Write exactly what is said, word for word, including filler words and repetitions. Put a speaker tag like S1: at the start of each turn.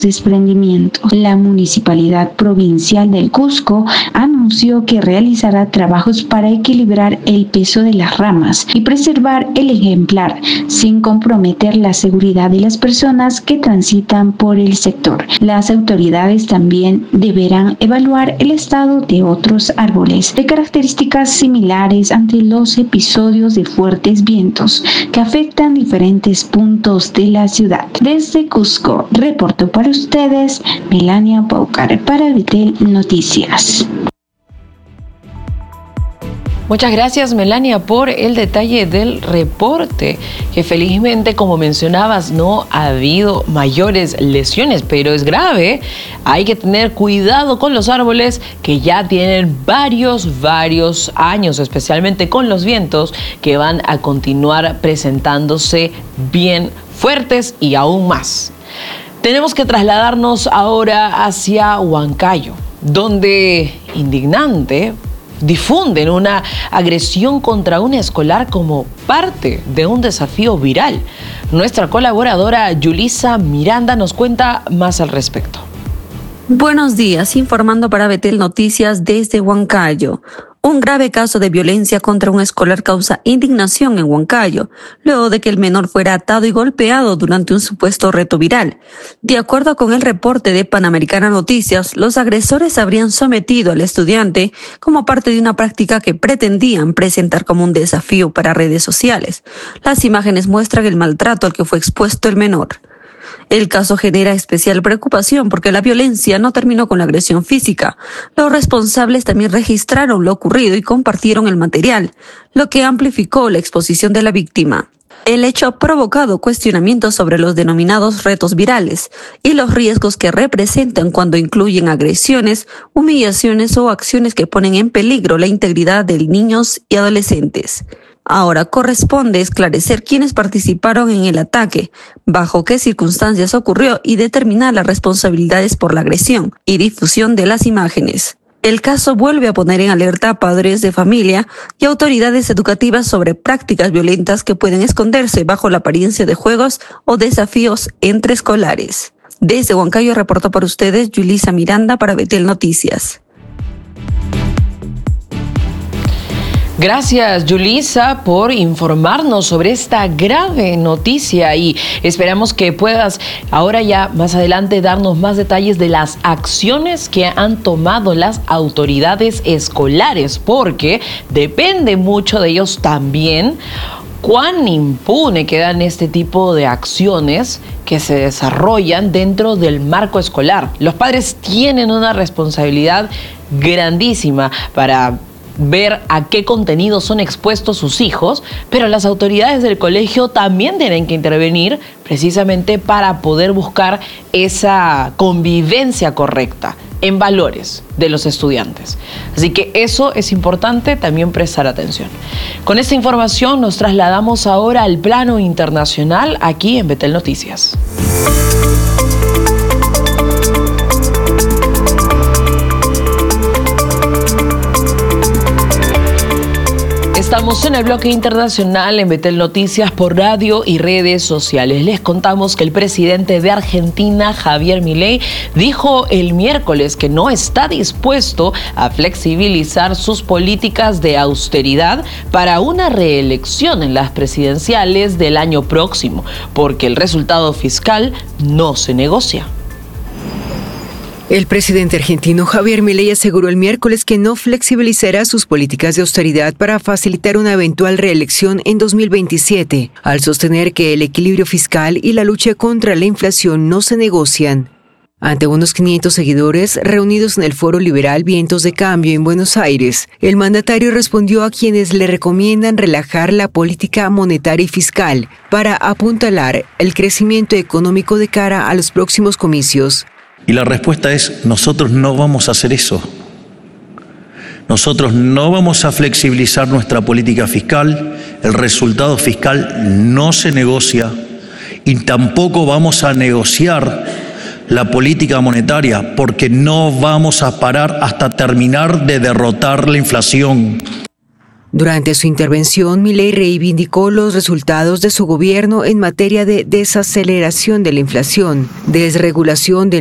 S1: desprendimientos. La Municipalidad Provincial del Cusco anunció que realizará trabajos para equilibrar el peso de las ramas y preservar el ejemplar sin comprometer la seguridad de las personas que transitan por el sector. Las autoridades también deberán evaluar el estado de otros árboles de características similares ante los episodios de fuertes vientos que afectan diferentes puntos de la ciudad. Desde Cusco, reportó para ustedes Melania Paucar para Betel Noticias.
S2: Muchas gracias, Melania, por el detalle del reporte, que felizmente, como mencionabas, no ha habido mayores lesiones, pero es grave. Hay que tener cuidado con los árboles que ya tienen varios, varios años, especialmente con los vientos que van a continuar presentándose bien fuertes y aún más. Tenemos que trasladarnos ahora hacia Huancayo, donde indignante difunden una agresión contra un escolar como parte de un desafío viral. Nuestra colaboradora Yulisa Miranda nos cuenta más al respecto.
S3: Buenos días, informando para Betel Noticias desde Huancayo. Un grave caso de violencia contra un escolar causa indignación en Huancayo, luego de que el menor fuera atado y golpeado durante un supuesto reto viral. De acuerdo con el reporte de Panamericana Noticias, los agresores habrían sometido al estudiante como parte de una práctica que pretendían presentar como un desafío para redes sociales. Las imágenes muestran el maltrato al que fue expuesto el menor. El caso genera especial preocupación porque la violencia no terminó con la agresión física. Los responsables también registraron lo ocurrido y compartieron el material, lo que amplificó la exposición de la víctima. El hecho ha provocado cuestionamientos sobre los denominados retos virales y los riesgos que representan cuando incluyen agresiones, humillaciones o acciones que ponen en peligro la integridad de niños y adolescentes. Ahora corresponde esclarecer quiénes participaron en el ataque, bajo qué circunstancias ocurrió y determinar las responsabilidades por la agresión y difusión de las imágenes. El caso vuelve a poner en alerta a padres de familia y autoridades educativas sobre prácticas violentas que pueden esconderse bajo la apariencia de juegos o desafíos entre escolares. Desde Huancayo reportó para ustedes Yulisa Miranda para Betel Noticias.
S2: Gracias, Yulisa, por informarnos sobre esta grave noticia y esperamos que puedas ahora ya más adelante darnos más detalles de las acciones que han tomado las autoridades escolares, porque depende mucho de ellos también cuán impune quedan este tipo de acciones que se desarrollan dentro del marco escolar. Los padres tienen una responsabilidad grandísima para ver a qué contenidos son expuestos sus hijos, pero las autoridades del colegio también tienen que intervenir precisamente para poder buscar esa convivencia correcta en valores de los estudiantes. Así que eso es importante también prestar atención. Con esta información nos trasladamos ahora al plano internacional aquí en Betel Noticias. Estamos en el bloque internacional en Betel Noticias por radio y redes sociales. Les contamos que el presidente de Argentina, Javier Milei, dijo el miércoles que no está dispuesto a flexibilizar sus políticas de austeridad para una reelección en las presidenciales del año próximo, porque el resultado fiscal no se negocia.
S4: El presidente argentino Javier Milei aseguró el miércoles que no flexibilizará sus políticas de austeridad para facilitar una eventual reelección en dos mil veintisiete, al sostener que el equilibrio fiscal y la lucha contra la inflación no se negocian. Ante unos quinientos seguidores reunidos en el Foro Liberal Vientos de Cambio en Buenos Aires, el mandatario respondió a quienes le recomiendan relajar la política monetaria y fiscal para apuntalar el crecimiento económico de cara a los próximos comicios.
S5: Y la respuesta es, nosotros no vamos a hacer eso. Nosotros no vamos a flexibilizar nuestra política fiscal, el resultado fiscal no se negocia y tampoco vamos a negociar la política monetaria porque no vamos a parar hasta terminar de derrotar la inflación.
S4: Durante su intervención, Milei reivindicó los resultados de su gobierno en materia de desaceleración de la inflación, desregulación del